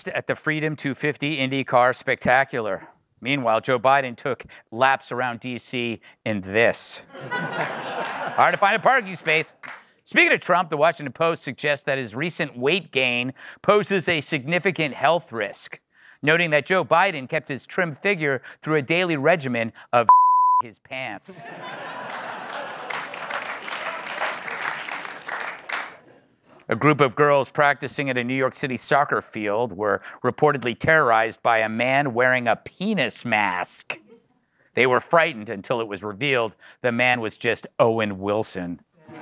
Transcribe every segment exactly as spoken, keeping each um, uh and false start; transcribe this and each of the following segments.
announced at the Freedom two fifty IndyCar Spectacular. Meanwhile, Joe Biden took laps around D C in this. Hard to find a parking space. Speaking of Trump, the Washington Post suggests that his recent weight gain poses a significant health risk, noting that Joe Biden kept his trim figure through a daily regimen of his pants. A group of girls practicing at a New York City soccer field were reportedly terrorized by a man wearing a penis mask. They were frightened until it was revealed the man was just Owen Wilson.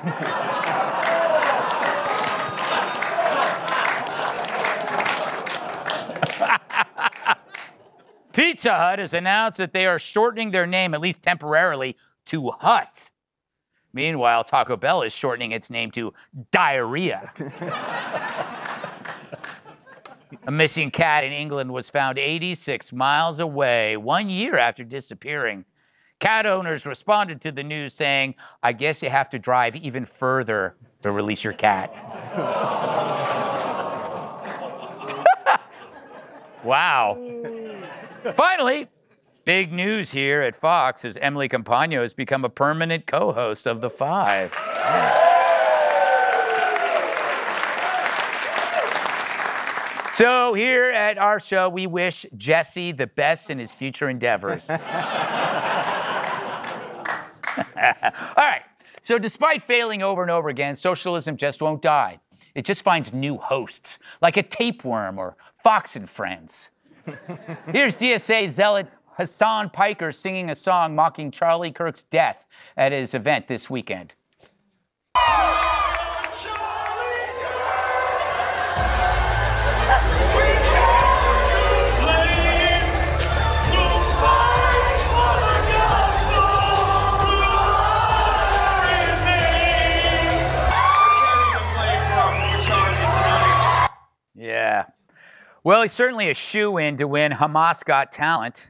Pizza Hut has announced that they are shortening their name, at least temporarily, to Hut. Meanwhile, Taco Bell is shortening its name to Diarrhea. A missing cat in England was found eighty-six miles away, one year after disappearing. Cat owners responded to the news saying, I guess you have to drive even further to release your cat. Wow. Finally, big news here at Fox as Emily Compagno has become a permanent co-host of The Five. Yeah. So here at our show, we wish Jesse the best in his future endeavors. All right, so despite failing over and over again, socialism just won't die. It just finds new hosts, like a tapeworm or Fox and Friends. Here's D S A zealot Hassan Piker singing a song mocking Charlie Kirk's death at his event this weekend. Yeah. Well, he's certainly a shoo-in to win Hamas Got Talent.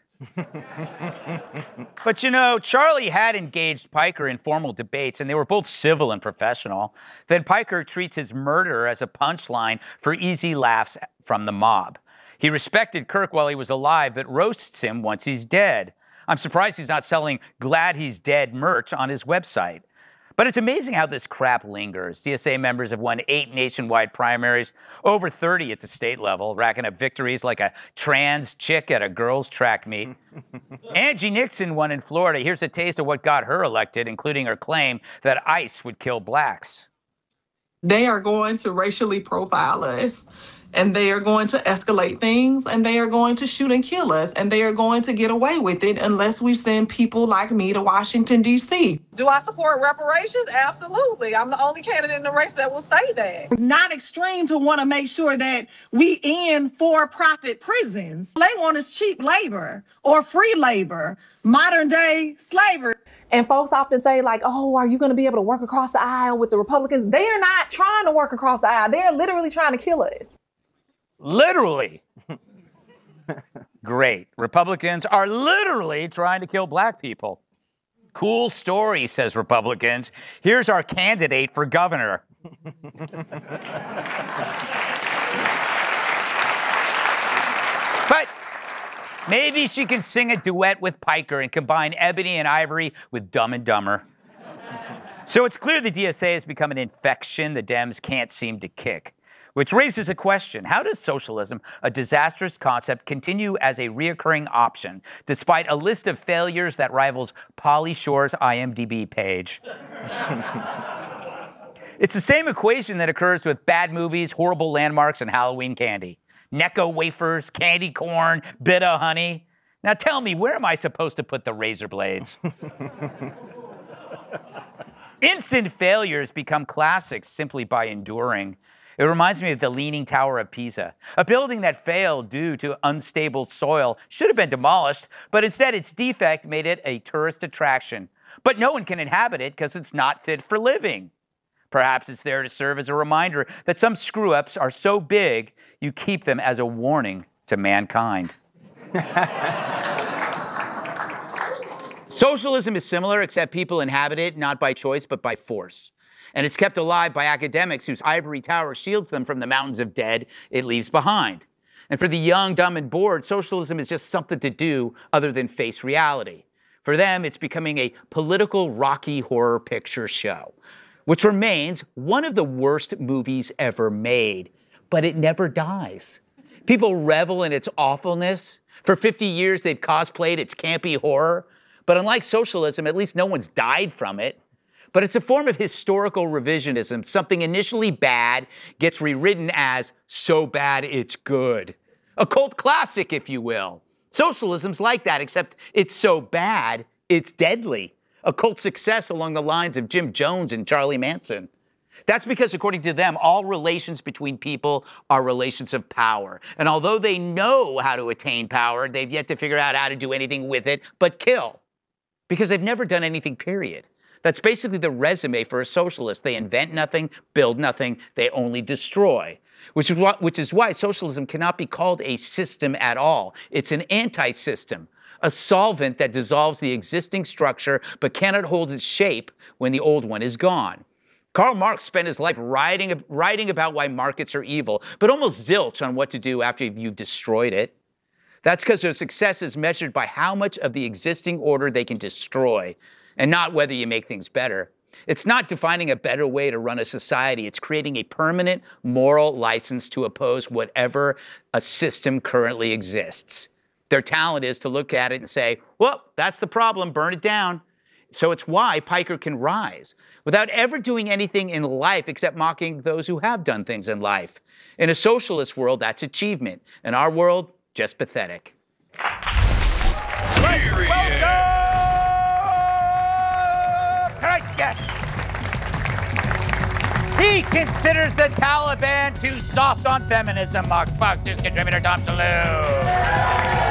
But, you know, Charlie had engaged Piker in formal debates, and they were both civil and professional. Then Piker treats his murder as a punchline for easy laughs from the mob. He respected Kirk while he was alive, but roasts him once he's dead. I'm surprised he's not selling Glad He's Dead merch on his website. But it's amazing how this crap lingers. D S A members have won eight nationwide primaries, over thirty at the state level, racking up victories like a trans chick at a girls' track meet. Angie Nixon won in Florida. Here's a taste of what got her elected, including her claim that ICE would kill blacks. They are going to racially profile us, and they are going to escalate things, and they are going to shoot and kill us, and they are going to get away with it unless we send people like me to Washington, D C Do I support reparations? Absolutely. I'm the only candidate in the race that will say that. Not extreme to want to make sure that we end for-profit prisons. They want us cheap labor or free labor, modern day slavery. And folks often say like, oh, are you going to be able to work across the aisle with the Republicans? They are not trying to work across the aisle. They're literally trying to kill us. Literally. Great. Republicans are literally trying to kill black people. Cool story, says Republicans. Here's our candidate for governor. But maybe she can sing a duet with Piker and combine Ebony and Ivory with Dumb and Dumber. So it's clear the D S A has become an infection the Dems can't seem to kick. Which raises a question. How does socialism, a disastrous concept, continue as a reoccurring option, despite a list of failures that rivals Pauly Shore's I M D B page? It's the same equation that occurs with bad movies, horrible landmarks, and Halloween candy. Necco wafers, candy corn, bit of honey. Now tell me, where am I supposed to put the razor blades? Instant failures become classics simply by enduring. It reminds me of the Leaning Tower of Pisa. A building that failed due to unstable soil should have been demolished, but instead its defect made it a tourist attraction. But no one can inhabit it because it's not fit for living. Perhaps it's there to serve as a reminder that some screw-ups are so big, you keep them as a warning to mankind. Socialism is similar, except people inhabit it not by choice, but by force. And it's kept alive by academics whose ivory tower shields them from the mountains of dead it leaves behind. And for the young, dumb, and bored, socialism is just something to do other than face reality. For them, it's becoming a political Rocky Horror Picture Show, which remains one of the worst movies ever made, but it never dies. People revel in its awfulness. For fifty years, they've cosplayed its campy horror, but unlike socialism, at least no one's died from it. But it's a form of historical revisionism. Something initially bad gets rewritten as so bad it's good. A cult classic, if you will. Socialism's like that, except it's so bad, it's deadly. A cult success along the lines of Jim Jones and Charlie Manson. That's because, according to them, all relations between people are relations of power. And although they know how to attain power, they've yet to figure out how to do anything with it but kill. Because they've never done anything, period. That's basically the resume for a socialist. They invent nothing, build nothing, they only destroy. Which is, why, which is why socialism cannot be called a system at all. It's an anti-system, a solvent that dissolves the existing structure but cannot hold its shape when the old one is gone. Karl Marx spent his life writing, writing about why markets are evil, but almost zilch on what to do after you've destroyed it. That's because their success is measured by how much of the existing order they can destroy, and not whether you make things better. It's not defining a better way to run a society. It's creating a permanent moral license to oppose whatever a system currently exists. Their talent is to look at it and say, well, that's the problem, burn it down. So it's why Piker can rise without ever doing anything in life except mocking those who have done things in life. In a socialist world, that's achievement. In our world, just pathetic. Tonight's guest. He considers the Taliban too soft on feminism. Fox News contributor Tom Shalhoub.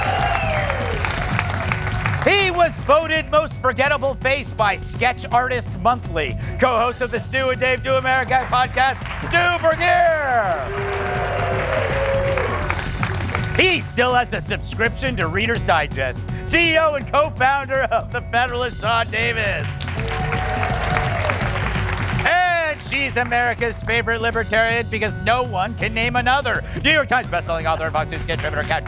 He was voted most forgettable face by Sketch Artists Monthly. Co-host of the Stu and Dave Do America podcast, Stu Burguiere. He still has a subscription to Reader's Digest. C E O and co-founder of The Federalist, Sean Davis. And she's America's favorite libertarian because no one can name another. New York Times bestselling author and Fox News contributor, Kat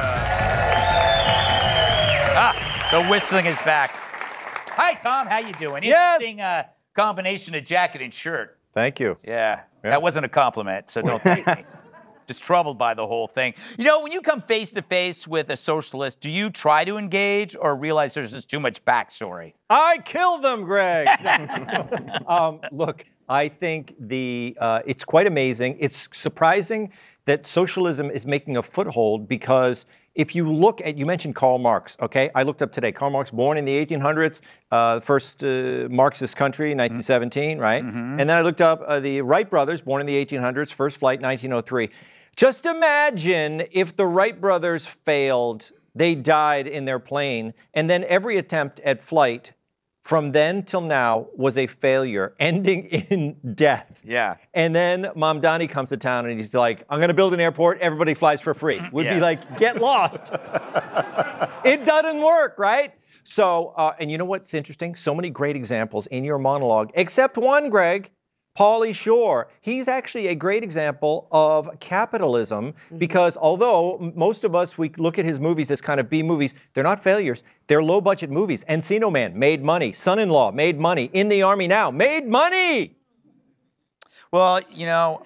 Ah. The whistling is back. Hi, Tom. How you doing? Yes. Interesting uh, combination of jacket and shirt. Thank you. Yeah, Yeah. that wasn't a compliment, so don't thank me. Just troubled by the whole thing. You know, when you come face to face with a socialist, do you try to engage or realize there's just too much backstory? I killed them, Greg. um, look, I think the uh, it's quite amazing. It's surprising that socialism is making a foothold because if you look at, you mentioned Karl Marx, okay? I looked up today. Karl Marx, born in the eighteen hundreds, uh, first uh, Marxist country, nineteen seventeen, mm-hmm. right? Mm-hmm. And then I looked up uh, the Wright brothers, born in the eighteen hundreds, first flight, nineteen oh three. Just imagine if the Wright brothers failed, they died in their plane, and then every attempt at flight from then till now was a failure, ending in death. Yeah. And then Mamdani comes to town and he's like, I'm going to build an airport, everybody flies for free. Would Yeah. be like, get lost. It doesn't work, right? So, uh, and you know what's interesting? So many great examples in your monologue, except one, Greg, Pauly Shore. He's actually a great example of capitalism because although m- most of us, we look at his movies as kind of B movies, they're not failures. They're low-budget movies. Encino Man made money. Son-in-Law made money. In the Army Now made money. Well, you know,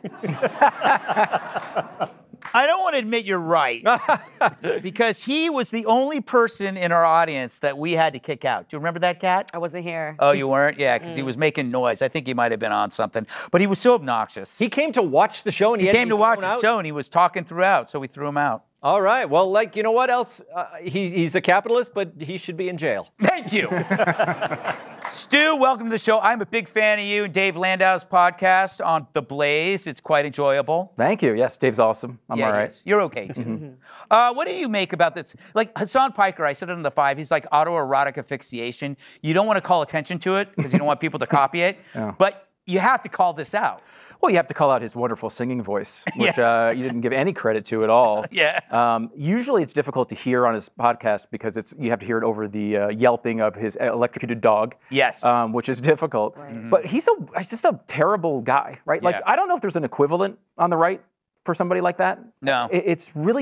I don't want to admit you're right because he was the only person in our audience that we had to kick out. Do you remember that, Kat? I wasn't here. Oh, you weren't? Yeah, because he was making noise. I think he might have been on something, but he was so obnoxious. He came to watch the show and he, He had came be to watch thrown the out? show and he was talking throughout, so we threw him out. All right. Well, like, you know what else? Uh, he, he's a capitalist, but he should be in jail. Thank you. Stu, welcome to the show. I'm a big fan of you and Dave Landau's podcast on The Blaze. It's quite enjoyable. Thank you. Yes, Dave's awesome. I'm Yeah, all he right. is. You're okay, too. uh, what do you make about this? Like Hassan Piker, I said it on The Five, he's like autoerotic asphyxiation. You don't want to call attention to it because you don't want people to copy it, Yeah. but you have to call this out. Well, you have to call out his wonderful singing voice, which Yeah. uh, you didn't give any credit to at all. Yeah. Um, usually it's difficult to hear on his podcast because it's you have to hear it over the uh, yelping of his electrocuted dog. Yes. Um, which is difficult. But he's a he's just a terrible guy, right? Like Yeah. I don't know if there's an equivalent on the right for somebody like that? No. It- It's really